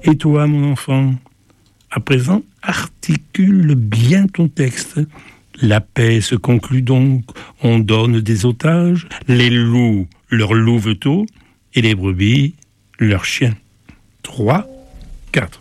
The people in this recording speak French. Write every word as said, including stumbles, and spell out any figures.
Et toi, mon enfant, à présent, articule bien ton texte. La paix se conclut donc, on donne des otages, les loups leur louveteaux et les brebis leurs chiens. Trois, quatre.